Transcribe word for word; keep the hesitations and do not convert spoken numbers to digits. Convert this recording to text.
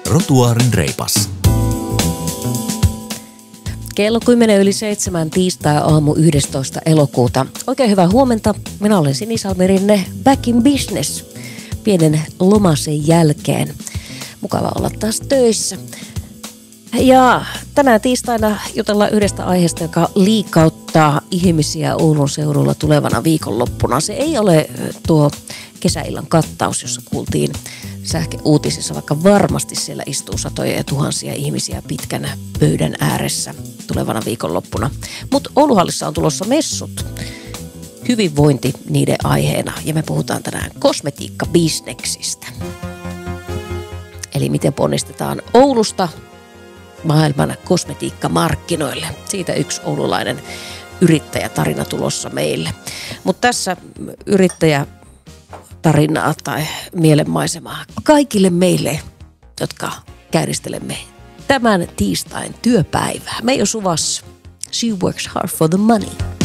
Trotuaarin reipas. Kello kymmenen yli seitsemän tiistai aamu yhdestoista elokuuta. Oikein hyvää huomenta. Minä olen Sinisalmi Rinne, back in business. Pienen lomasen jälkeen. Mukava olla taas töissä. Ja tänään tiistaina jutellaan yhdestä aiheesta, joka liikauttaa ihmisiä Oulun seudulla tulevana viikonloppuna. Se ei ole tuo kesäillan kattaus, jossa kuultiin sähköuutisissa, vaikka varmasti siellä istuu satoja ja tuhansia ihmisiä pitkän pöydän ääressä tulevana viikonloppuna. Mutta Ouluhallissa on tulossa messut. Hyvinvointi niiden aiheena ja me puhutaan tänään kosmetiikkabisneksistä. Eli miten ponnistetaan Oulusta maailman kosmetiikkamarkkinoille. Siitä yksi oululainen yrittäjätarina tulossa meille. Mutta tässä yrittäjätarinaa tai mielenmaisemaa kaikille meille, jotka käyristelemme tämän tiistain työpäivää. Meijo Suvas, she works hard for the money.